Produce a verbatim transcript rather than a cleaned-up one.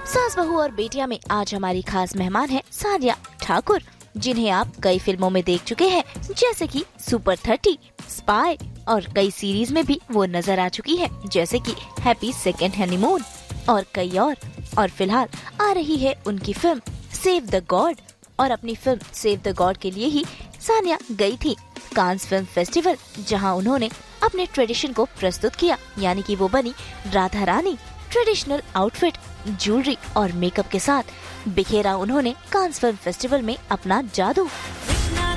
सास बहू और बेटिया में आज हमारी खास मेहमान है सानिया ठाकुर, जिन्हें आप कई फिल्मों में देख चुके हैं, जैसे कि सुपर थर्टी, स्पाई और कई सीरीज में भी वो नजर आ चुकी है, जैसे कि हैप्पी सेकेंड हनीमून और कई और। और फिलहाल आ रही है उनकी फिल्म सेव द गॉड, और अपनी फिल्म सेव द गॉड के लिए ही सानिया गई थी कांस फिल्म फेस्टिवल, जहां उन्होंने अपने ट्रेडिशन को प्रस्तुत किया, यानी कि वो बनी Radha Rani. Traditional outfit, jewellery और मेकअप के साथ बिखेरा उन्होंने कांस फिल्म फेस्टिवल में अपना जादू।